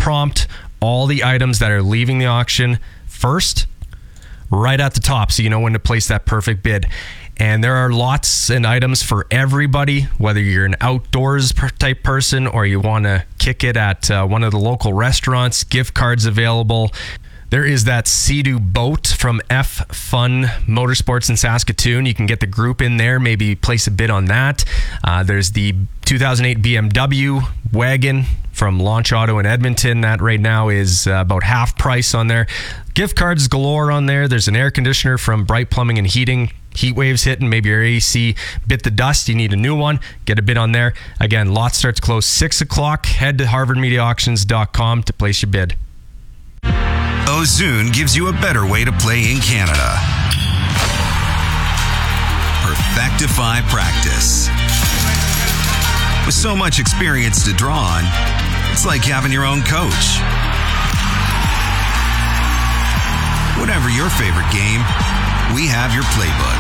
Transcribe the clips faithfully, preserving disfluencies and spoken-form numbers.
prompt all the items that are leaving the auction first, right at the top, so you know when to place that perfect bid. And there are lots and items for everybody, whether you're an outdoors type person or you want to kick it at uh, one of the local restaurants. Gift cards available. There is that Sea-Doo boat from F Fun Motorsports in Saskatoon. You can get the group in there, maybe place a bid on that. Uh, there's the two thousand eight B M W wagon from Launch Auto in Edmonton. That right now is uh, about half price on there. Gift cards galore on there. There's an air conditioner from Bright Plumbing and Heating. Heat waves hitting, maybe your A C bit the dust, you need a new one, get a bid on there. Again, lot starts close six o'clock. Head to harvard media auctions dot com to place your bid. Ozoon gives you a better way to play in Canada. Perfectify practice. With so much experience to draw on, it's like having your own coach. Whatever your favorite game, we have your playbook.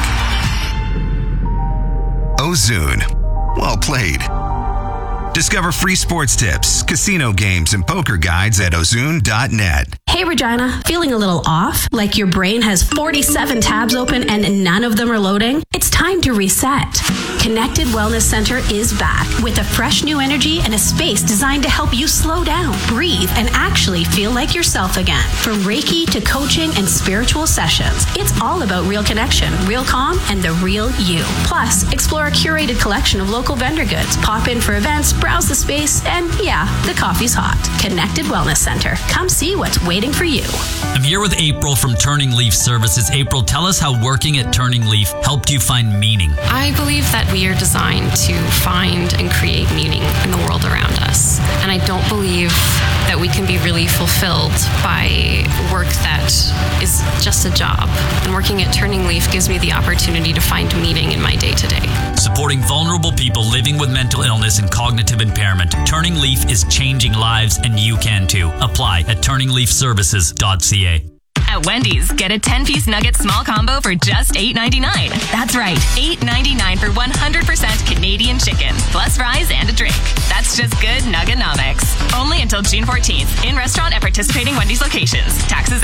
Ozoon. Well played. Discover free sports tips, casino games, and poker guides at ozoon dot net. Hey, Regina, feeling a little off? Like your brain has forty-seven tabs open and none of them are loading? It's time to reset. Connected Wellness Center is back with a fresh new energy and a space designed to help you slow down, breathe, and actually feel like yourself again. From Reiki to coaching and spiritual sessions, it's all about real connection, real calm, and the real you. Plus, explore a curated collection of local vendor goods, pop in for events, browse the space, and yeah, the coffee's hot. Connected Wellness Center. Come see what's waiting for you. I'm here with April from Turning Leaf Services. April, tell us how working at Turning Leaf helped you find meaning. I believe that we are designed to find and create meaning in the world around us. And I don't believe that we can be really fulfilled by work that is just a job. And working at Turning Leaf gives me the opportunity to find meaning in my day-to-day. Supporting vulnerable people living with mental illness and cognitive impairment, Turning Leaf is changing lives, and you can too. Apply at turning leaf services dot c a. At Wendy's, get a ten-piece nugget small combo for just eight ninety-nine. That's right, eight ninety-nine for one hundred percent Canadian chicken, plus fries and a drink. That's just good Nuggenomics. Only until June fourteenth. In restaurant at participating Wendy's locations. Taxes